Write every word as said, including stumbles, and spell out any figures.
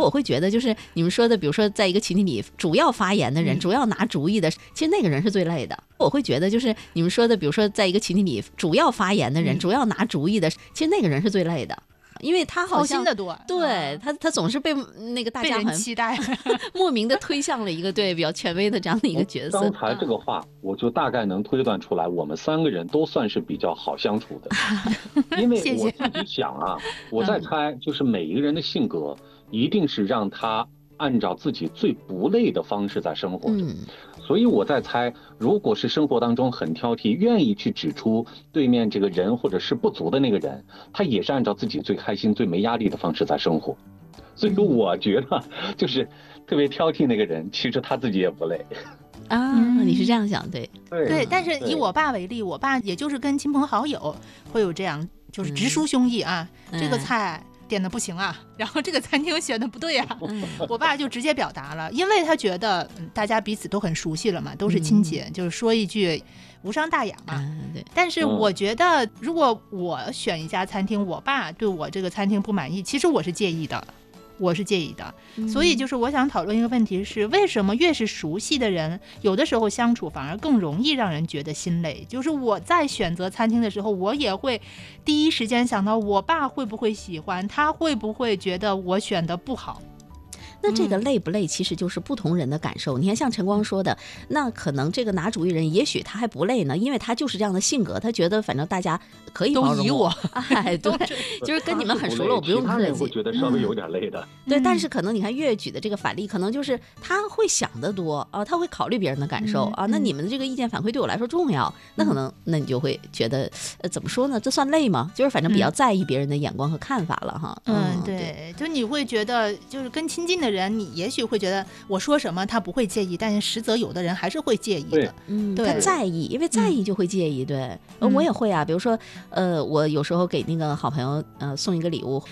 我会觉得就是你们说的，比如说在一个群体里主要发言的人、嗯、主要拿主意的，其实那个人是最累的。我会觉得就是你们说的，比如说在一个群体里主要发言的人、嗯、主要拿主意的，其实那个人是最累的。因为他好像操心的多， 对他他总是被那个大家很期待莫名的推向了一个对比较权威的这样的一个角色。 刚才这个话我就大概能推断出来，我们三个人都算是比较好相处的。因为我自己想啊，我在猜就是每一个人的性格一定是让他按照自己最不累的方式在生活着、嗯、所以我在猜，如果是生活当中很挑剔，愿意去指出对面这个人或者是不足的那个人，他也是按照自己最开心最没压力的方式在生活。所以我觉得就是特别挑剔那个人，其实他自己也不累啊、嗯、你是这样想。对对对，但是以我爸为例，我爸也就是跟亲朋好友会有这样，就是直抒胸臆啊、嗯、这个菜点的不行啊，然后这个餐厅选的不对啊、嗯、我爸就直接表达了，因为他觉得、嗯、大家彼此都很熟悉了嘛，都是亲戚、嗯、就是说一句无伤大雅嘛、嗯、对。但是我觉得如果我选一家餐厅，我爸对我这个餐厅不满意，其实我是介意的，我是介意的、嗯、所以就是我想讨论一个问题是，为什么越是熟悉的人有的时候相处反而更容易让人觉得心累。就是我在选择餐厅的时候，我也会第一时间想到我爸会不会喜欢，他会不会觉得我选的不好。 那这个累不累其实就是不同人的感受、嗯、你看像陈光说的，那可能这个拿主意人也许他还不累呢，因为他就是这样的性格，他觉得反正大家可以包容我， 我哎，对，就是跟你们很熟了，我不用客气。 其他人会觉得稍微有点累的、 嗯、对，但是可能你看越举的这个反例，可能就是他会想得多啊，他会考虑别人的感受、嗯、啊，那你们的这个意见反馈对我来说重要、嗯、那可能那你就会觉得呃怎么说呢，这算累吗？就是反正比较在意别人的眼光和看法了哈。 嗯，嗯对, 对，就你会觉得就是跟亲近的人，你也许会觉得我说什么他不会介意，但是实则有的人还是会介意的。 对， 嗯，对，他在意，因为在意就会介意。对、嗯、我也会啊，比如说呃，我有时候给那个好朋友呃送一个礼物。